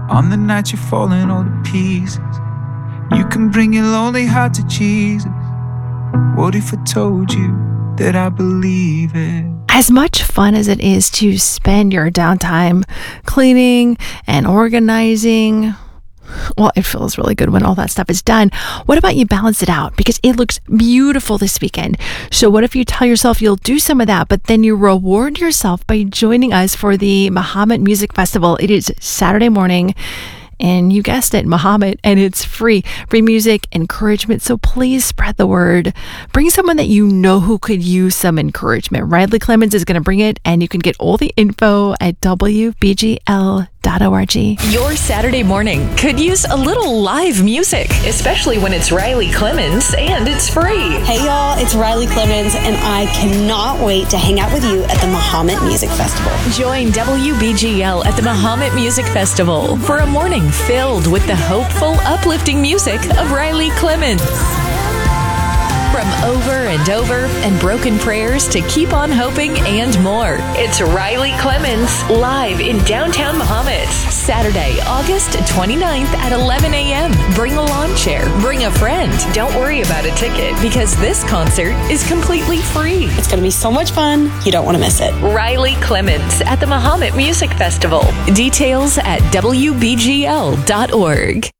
On the night you're falling all to pieces, you can bring your lonely heart to Jesus. What if I told you that I believe it? As much fun as it is to spend your downtime cleaning and organizing, well, it feels really good when all that stuff is done. What about you balance it out? Because it looks beautiful this weekend. So what if you tell yourself you'll do some of that, but then you reward yourself by joining us for the Mahomet Music Festival? It is Saturday morning. And you guessed it, Mahomet, and it's free. Free music, encouragement. So please spread the word. Bring someone that you know who could use some encouragement. Riley Clemens is going to bring it, and you can get all the info at WBGL.org. Your Saturday morning could use a little live music, especially when it's Riley Clemens and it's free. Hey y'all, it's Riley Clemens, and I cannot wait to hang out with you at the Mahomet Music Festival. Join WBGL at the Mahomet Music Festival for a morning filled with the hopeful, uplifting music of Riley Clemens. From over and over and broken prayers to keep on hoping and more. It's Riley Clemens live in downtown Mahomet. Saturday, August 29th at 11 a.m. Bring a lawn chair. Bring a friend. Don't worry about a ticket because this concert is completely free. It's going to be so much fun. You don't want to miss it. Riley Clemens at the Mahomet Music Festival. Details at WBGL.org.